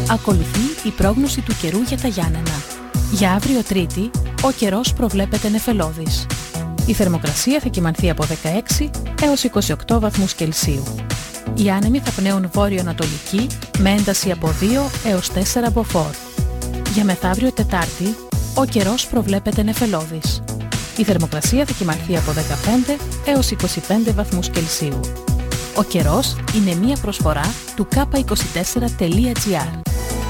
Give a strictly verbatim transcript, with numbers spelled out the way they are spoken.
Ακολουθεί η πρόγνωση του καιρού για τα Γιάννενα. Για αύριο Τρίτη, ο καιρός προβλέπεται νεφελώδης. Η θερμοκρασία θα κυμανθεί από δεκαέξι έως είκοσι οκτώ βαθμούς Κελσίου. Οι άνεμοι θα πνέουν βόρειο-ανατολική με ένταση από δύο έως τέσσερα μποφόρ. Για μεθαύριο Τετάρτη, ο καιρός προβλέπεται νεφελώδης. Η θερμοκρασία θα κυμανθεί από δεκαπέντε έως είκοσι πέντε βαθμούς Κελσίου. Ο καιρός είναι μία προσφορά του κάπα είκοσι τέσσερα τελεία τζι άρ.